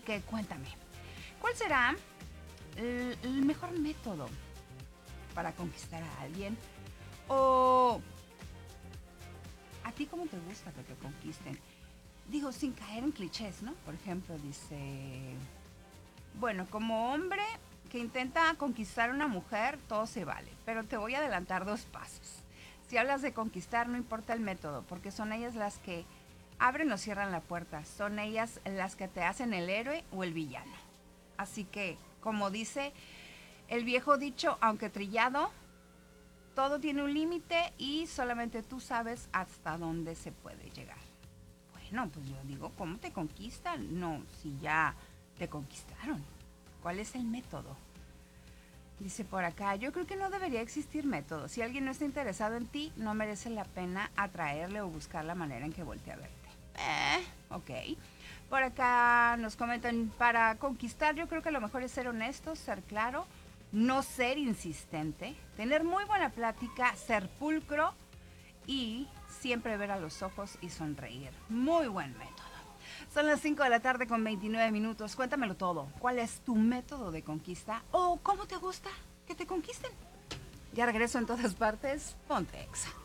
que cuéntame, ¿cuál será el mejor método para conquistar a alguien? O a ti cómo te gusta que te conquisten. Digo, sin caer en clichés, ¿no? Por ejemplo, dice, bueno, como hombre que intenta conquistar a una mujer, todo se vale, pero te voy a adelantar 2 pasos. Si hablas de conquistar, no importa el método, porque son ellas las que abren o cierran la puerta, son ellas las que te hacen el héroe o el villano. Así que, como dice el viejo dicho, aunque trillado, todo tiene un límite y solamente tú sabes hasta dónde se puede llegar. Bueno, pues yo digo, ¿cómo te conquistan? No, si ya te conquistaron. ¿Cuál es el método? Dice por acá, yo creo que no debería existir método. Si alguien no está interesado en ti, no merece la pena atraerle o buscar la manera en que voltee a verte. Ok. Por acá nos comentan, para conquistar yo creo que lo mejor es ser honesto, ser claro, no ser insistente, tener muy buena plática, ser pulcro y siempre ver a los ojos y sonreír. Muy buen método. Son las 5 de la tarde con 29 minutos. Cuéntamelo todo. ¿Cuál es tu método de conquista? ¿O cómo te gusta que te conquisten? Ya regreso en todas partes. Ponte Exa.